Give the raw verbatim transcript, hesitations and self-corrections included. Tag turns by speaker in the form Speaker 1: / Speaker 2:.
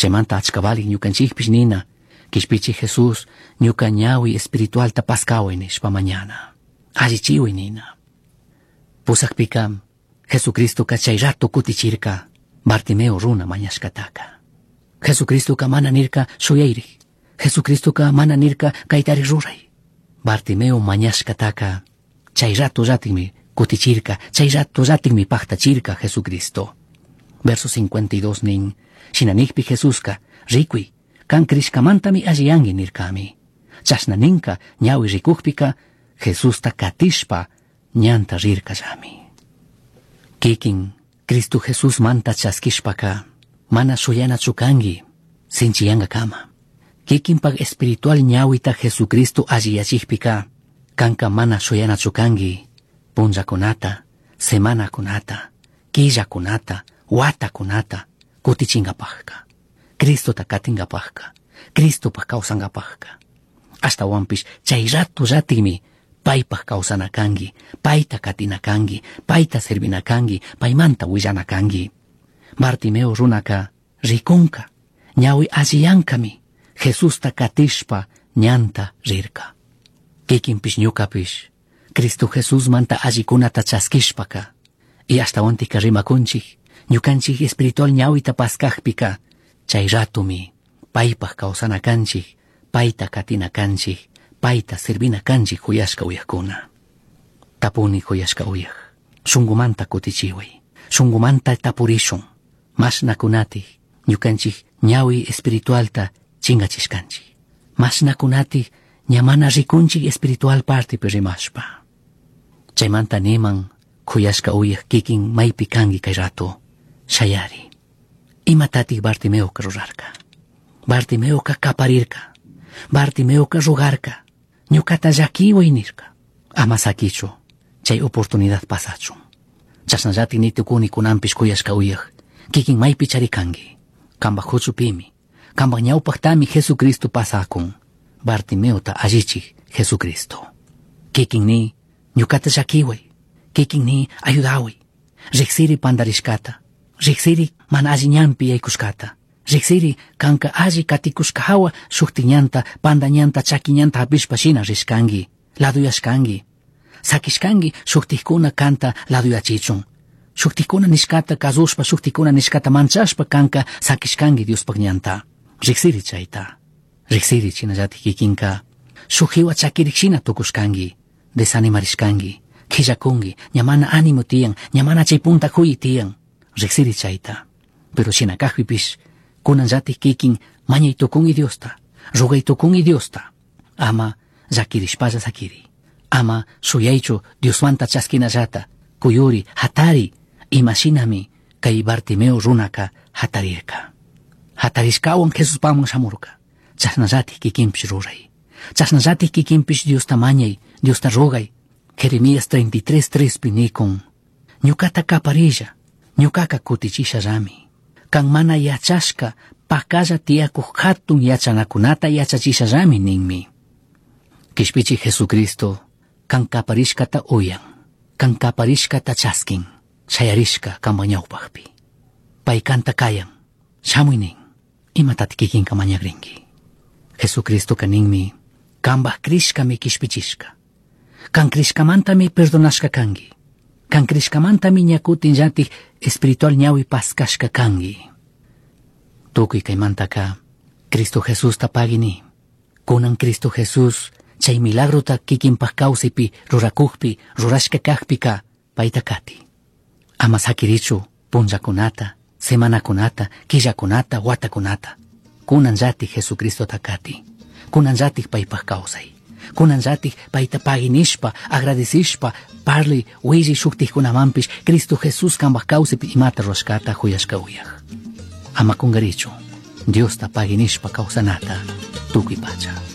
Speaker 1: Chaymanta achkabalik ñukanchikpish nina, kishpichi Jesús ñuka ñawi espiritual ta paskaway nishpa mañana. Allichiway nina. Pusakpika Jesucristo ka chay rato kutichirka Bartimeo runa mañashkataka. Jesucristo ka mana nirka shuyayri. Jesucristo ka mana nirka kaytari ruray. Bartimeo mañashkataka chay rato ratinmi kutichirka, chay rato ratinmi paktachirka Jesucristo. Verso cincuenta y dos nin, shinanigpi Jesuska, rikui, kan krishkamantami alliangi nirkami. Chasna ninka, ñawi rikukpika, Jesusta katishpa, ñanta rirkallami. Kikin, Cristo Jesús manta chaskishpaka, mana suyana chukangi, sinchiyanga kama. Kikin pag espiritual ñawita Jesucristo alliyachikpika, kanka mana suyana chukangi, punja kunata, semana kunata, killa kunata, wata kunata, kutichingapajka. Cristo takatingapajka, Cristo pa kausangapajka. Hasta wampish chay rato ratimi, paypaj kausanakangi, payta katinakangi, payta servinakangi, paymanta willanakangi. Bartimeo runaka, rikunka, ñawi alliyankami, Jesusta katishpa, ñanta rirka. Kikinpish ñukapish, Cristo Jesús manta allikunata chaskishpaka, y hasta wantika rimakunchik, ñukanchik espiritual ñawita paskajpika, chay ratumi, paypaj kausanakanchik, payta katinakanchik, payta servinakanchik huyashka uyakuna. Tapuni huyashka uyak, shungumanta kutichiway, shungumanta tapurishun, masnakunati, ñukanchik ñawi espiritualta chingachishkanchik. Masnakunati, ñamana rikunchik espiritual parte perimashpa. Chaymanta niman, huyashka uyak kikin maypi kangi kay rato, shayari. Imatatik Bartimeo ka rurarka. Bartimeo ka kaparirka. Bartimeo ka rugarka. Ñukata llakiway nirka. Ama sakichu, chay oportunidad pasachun. Chasnallati nitukuni kunampish kuyashka uyak, kikin maypi charikangi. Kambak huchupimi, kambak ñawpaktami Jesucristo pasakun. Bartimeo ta allichik Jesucristo. Kikin ni, ñukata llakiway. Kikin ni ayudaway. Riksiri pandarishkata. Riksiri man alli ñampi yaykushkata. Riksiri kanka alli katikushka hawa shuktiñanta, pandañanta, chakiñanta hapishpa shina rishkangi, laduyashkangi. Sakishkangi shuktikuna kanta laduyachichun. Shuktikuna nishkata kazushpa, shuktikuna nishkata manchashpa kanka sakishkangi Diospak ñanta. Riksiri chayta. Riksiri chinallati kikinka. Shukhiwa chakirikshina tukushkangi. Desanimarishkangi. Killakungi. Ñamana ánimo tiyan. Ñamana chay punta kuyi tiyan. Riksiri chayta. Pero shinakajpipish, kunanllati kikin mañay tukungi Diosta, rugay tukungi Diosta. Ama llakirishpalla sakiri. Ama suyaychu Diosmanta chaskinallata, kuyuri, hatari, imashinami kay Bartimeo runaka hatarirka. Hatarishkawan Jesus paman shamurka. Chasnallati kikinpish ruray. Chasnallati kikinpish Diosta mañay, Diosta rugay. Jeremías treinta y tres tres pinikun. Ñukata kaparilla. Ñukaka kutichisha rami. Kan mana yachashka, pakalla tiyakuq hatun yachanakunata yachachisha rami ninmi. Kishpichi Jesucristo, kan kaparishkata uyan, kan kaparishkata chaskin, shayarishka kamba ñawpaqpi. Pay kanta kayan, shamuy nin, imatati kikinka mañagrinki. Jesucristo kaninmi, kambaq krishkami kishpichishka. Kan krishkamantami perdonashka kangi. Kan krishkamantami ñakutin llatik espiritual ñawi paskashka kangi. Tukuy kaymantaka Cristo Jesús tapagini. Kunan Cristo Jesús chay milagrota kikinpaq kawsaypi rurakukpi rurashka kaqpika payta kati. Ama sakirichu punllakunata, semanakunata, killakunata, watakunata. Kunan llatik Jesucristo takati. Kunan llatik paypaq kawsay. Kunan llatik payta paginishpa, agradecishpa, parli willi shuktikunamampish Cristo Jesús kambaq kawsaypi imata rurashkata huyashka uyaq. Ama kungarichu, Dios ta paginishpa kawsanata tukuy pacha.